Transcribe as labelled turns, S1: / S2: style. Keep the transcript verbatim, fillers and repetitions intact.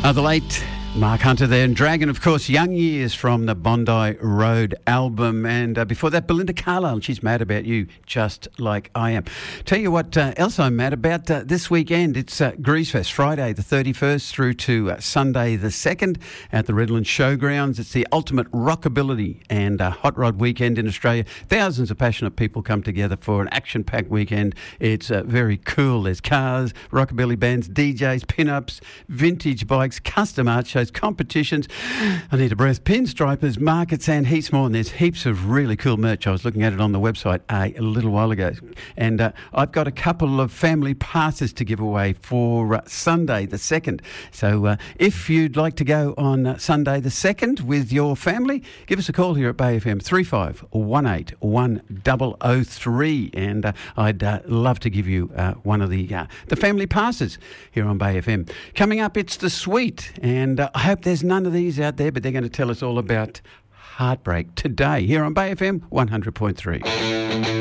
S1: Uh, the late Mark Hunter there, and Dragon, of course, Young Years from the Bondi Road album. And uh, before that, Belinda Carlisle, She's Mad About You, Just Like I Am. Tell you what uh, else I'm mad about uh, this weekend. It's uh, Greasefest, Friday the thirty-first through to uh, Sunday the second at the Redlands Showgrounds. It's the ultimate rockabilly and uh, hot rod weekend in Australia. Thousands of passionate people come together for an action-packed weekend. It's uh, very cool. There's cars, rockabilly bands, D Js, pin-ups, vintage bikes, custom art shows, competitions. I need a breath. Pinstripers, markets, and heaps more. And there's heaps of really cool merch. I was looking at it on the website a little while ago. And uh, I've got a couple of family passes to give away for uh, Sunday the second. So uh, if you'd like to go on uh, Sunday the second with your family, give us a call here at Bay F M, three five one eight one zero zero three. And uh, I'd uh, love to give you uh, one of the, uh, the family passes here on Bay F M. Coming up, it's The Sweet. And uh, I hope there's none of these out there, but they're going to tell us all about heartbreak today here on Bay F M one hundred point three.